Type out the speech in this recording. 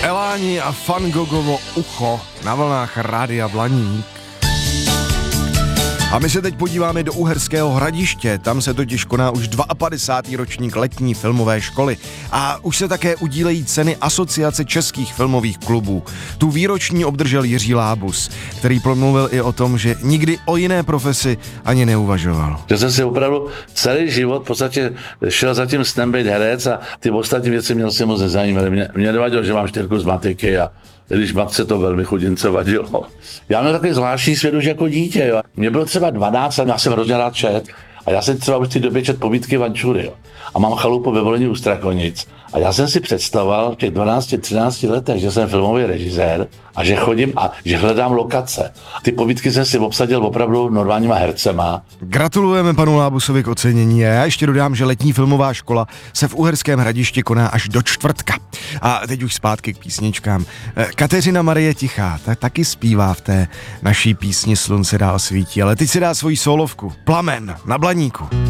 Eláni a Van Goghovo Ucho na vlnách Rádia Blaník. A my se teď podíváme do Uherského Hradiště, tam se totiž koná už 52. ročník letní filmové školy a už se také udílejí ceny Asociace českých filmových klubů. Tu výroční obdržel Jiří Lábus, který promluvil i o tom, že nikdy o jiné profesi ani neuvažoval. Že jsem si opravdu celý život v podstatě šel za tím snem být herec a ty ostatní věci mě se moc nezajímaly. Mě nevadilo, že mám 4 z matiky a když matce to velmi chudince vadilo. Já měl takový zvláštní svět už jako dítě. Jo. Mě bylo třeba 12 a já jsem hrozně rád čet. A já jsem třeba už v té době čet povídky Vančury. Jo. A mám chalupu ve Volení u Strakonic. A já jsem si představoval v těch 12-13 letech, že jsem filmový režisér a že chodím a že hledám lokace. Ty povídky jsem si obsadil opravdu normálníma hercema. Gratulujeme panu Lábusovi k ocenění a já ještě dodám, že letní filmová škola se v Uherském Hradišti koná až do čtvrtka. A teď už zpátky k písničkám. Kateřina Marie Tichá taky zpívá v té naší písni Slunce dál svítí, ale teď si dá svoji solovku Plamen na Blaníku.